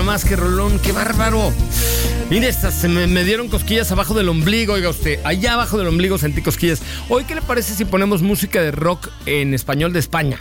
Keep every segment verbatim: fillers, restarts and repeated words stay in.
más, qué rolón, qué bárbaro. Mire, estas se me, me dieron cosquillas abajo del ombligo, oiga usted. Allá abajo del ombligo sentí cosquillas. Hoy, ¿qué le parece si ponemos música de rock en español de España?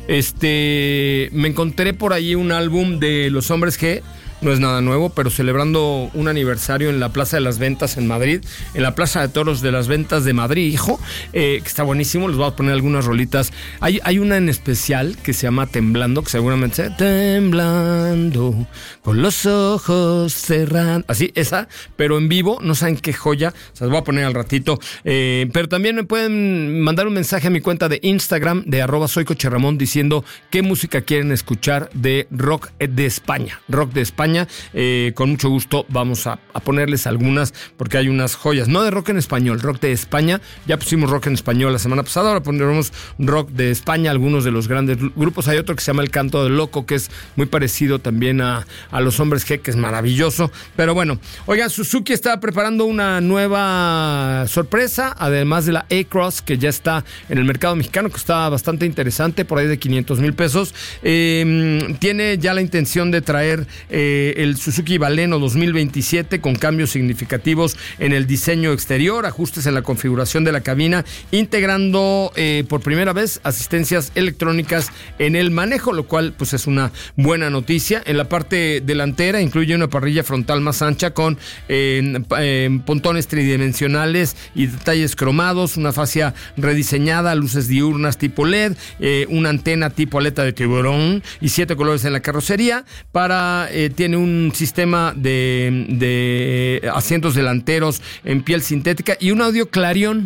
Este, me encontré por ahí un álbum de Los Hombres G. No es nada nuevo, pero celebrando un aniversario en la Plaza de las Ventas en Madrid, en la Plaza de Toros de las Ventas de Madrid, hijo, eh, que está buenísimo. Les voy a poner algunas rolitas. Hay, hay una en especial que se llama Temblando, que seguramente se temblando, con los ojos cerrados. Así, esa, pero en vivo, no saben qué joya. Se las voy a poner al ratito. Eh, pero también me pueden mandar un mensaje a mi cuenta de Instagram, de arroba soy Coche Ramón, diciendo qué música quieren escuchar de rock de España. Rock de España. Eh, con mucho gusto vamos a, a ponerles algunas, porque hay unas joyas, no de rock en español, rock de España. Ya pusimos rock en español la semana pasada, ahora pondremos rock de España, algunos de los grandes grupos. Hay otro que se llama El Canto del Loco, que es muy parecido también a, a Los Hombres G, que es maravilloso. Pero bueno, oigan, Suzuki está preparando una nueva sorpresa, además de la A-Cross, que ya está en el mercado mexicano, que está bastante interesante, por ahí de quinientos mil pesos. Eh, tiene ya la intención de traer eh, el Suzuki Baleno dos mil veintisiete con cambios significativos en el diseño exterior, ajustes en la configuración de la cabina, integrando eh, por primera vez asistencias electrónicas en el manejo, lo cual pues es una buena noticia. En la parte delantera incluye una parrilla frontal más ancha con eh, eh, pontones tridimensionales y detalles cromados, una fascia rediseñada, luces diurnas tipo L E D, eh, una antena tipo aleta de tiburón y siete colores en la carrocería. Para eh, tiene un sistema de, de asientos delanteros en piel sintética y un audio Clarion.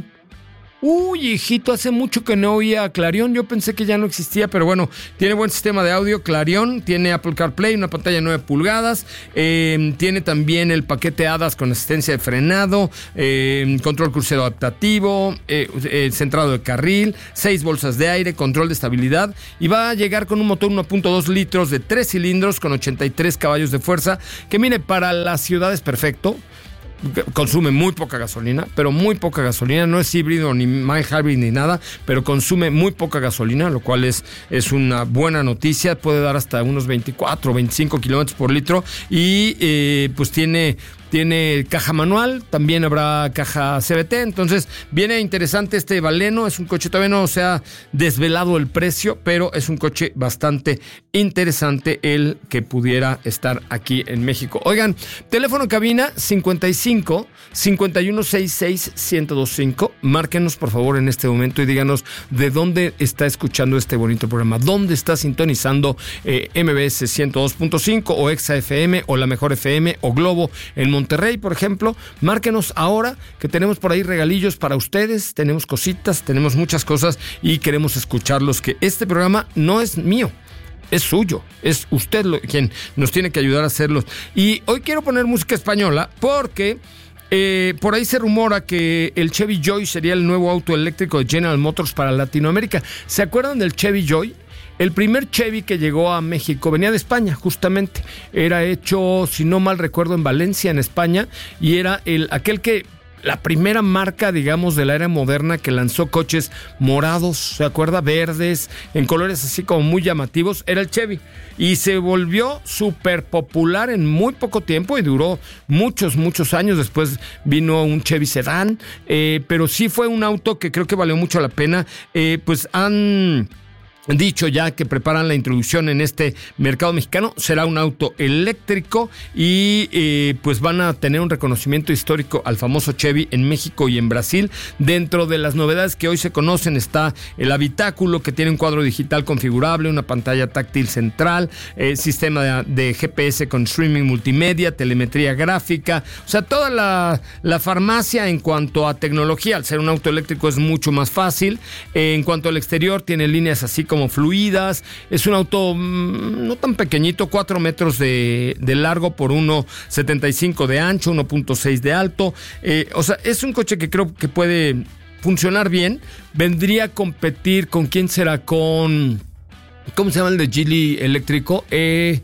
Uy, hijito, hace mucho que no oía Clarion. Yo pensé que ya no existía, pero bueno, tiene buen sistema de audio Clarion, tiene Apple CarPlay, una pantalla de nueve pulgadas, eh, tiene también el paquete A D A S con asistencia de frenado, eh, control crucero adaptativo, eh, eh, centrado de carril, seis bolsas de aire, control de estabilidad, y va a llegar con un motor uno punto dos litros de tres cilindros con ochenta y tres caballos de fuerza, que mire, para la ciudad es perfecto. Consume muy poca gasolina, pero muy poca gasolina, no es híbrido ni mild hybrid ni nada, pero consume muy poca gasolina, lo cual es, es una buena noticia. Puede dar hasta unos veinticuatro o veinticinco kilómetros por litro y eh, pues tiene... Tiene caja manual, también habrá caja C V T, entonces viene interesante este Baleno. Es un coche, todavía no se ha desvelado el precio, pero es un coche bastante interesante el que pudiera estar aquí en México. Oigan, teléfono en cabina cincuenta y cinco, cincuenta y uno sesenta y seis, ciento veinticinco. Márquenos por favor en este momento y díganos de dónde está escuchando este bonito programa, dónde está sintonizando eh, M B S ciento dos punto cinco o Exa F M o La Mejor F M o Globo en Monterrey, por ejemplo. Márquenos ahora, que tenemos por ahí regalillos para ustedes, tenemos cositas, tenemos muchas cosas y queremos escucharlos, que este programa no es mío, es suyo, es usted lo, quien nos tiene que ayudar a hacerlo. Y hoy quiero poner música española porque eh, por ahí se rumora que el Chevy Joy sería el nuevo auto eléctrico de General Motors para Latinoamérica. ¿Se acuerdan del Chevy Joy? El primer Chevy que llegó a México venía de España, justamente. Era hecho, si no mal recuerdo, en Valencia, en España, y era el aquel que, la primera marca, digamos, de la era moderna que lanzó coches morados, ¿se acuerda? Verdes, en colores así como muy llamativos, era el Chevy. Y se volvió súper popular en muy poco tiempo y duró muchos, muchos años. Después vino un Chevy Sedán, eh, pero sí fue un auto que creo que valió mucho la pena. Eh, pues han... dicho ya que preparan la introducción en este mercado mexicano. Será un auto eléctrico y eh, pues van a tener un reconocimiento histórico al famoso Chevy en México y en Brasil. Dentro de las novedades que hoy se conocen está el habitáculo, que tiene un cuadro digital configurable, una pantalla táctil central, eh, sistema de, de G P S con streaming multimedia, telemetría gráfica, o sea, toda la, la farmacia en cuanto a tecnología. Al ser un auto eléctrico es mucho más fácil. Eh, en cuanto al exterior, tiene líneas así como como fluidas. Es un auto mmm, no tan pequeñito, cuatro metros de, de largo por uno setenta y cinco de ancho, uno punto seis de alto. Eh, o sea, es un coche que creo que puede funcionar bien. Vendría a competir con quién será, con ¿cómo se llama el de Geely eléctrico? E,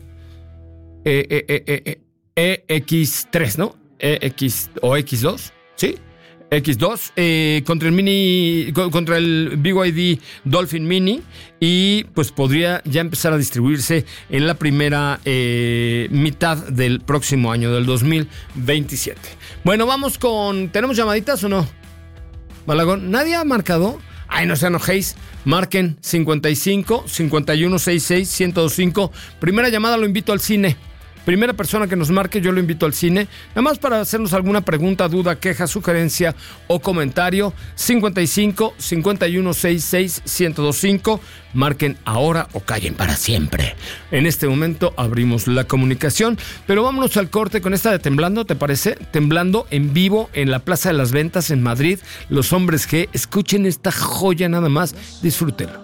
e, e, e, e, E X tres, ¿no? E X o X dos, ¿sí? X dos, eh, contra el Mini, contra el B Y D Dolphin Mini, y pues podría ya empezar a distribuirse en la primera eh, mitad del próximo año, del dos mil veintisiete. Bueno, vamos con... ¿Tenemos llamaditas o no? Malagón, ¿nadie ha marcado? Ay, no se enojéis. Marquen cincuenta y cinco, cincuenta y uno, sesenta y seis, ciento veinticinco. Primera llamada, lo invito al cine. Primera persona que nos marque, yo lo invito al cine. Nada más para hacernos alguna pregunta, duda, queja, sugerencia o comentario. cincuenta y cinco, cincuenta y uno, sesenta y seis, ciento veinticinco. Marquen ahora o callen para siempre. En este momento abrimos la comunicación, pero vámonos al corte con esta de Temblando, ¿te parece? Temblando en vivo en la Plaza de las Ventas en Madrid. Los Hombres G. Escuchen esta joya nada más. Disfrútenlo.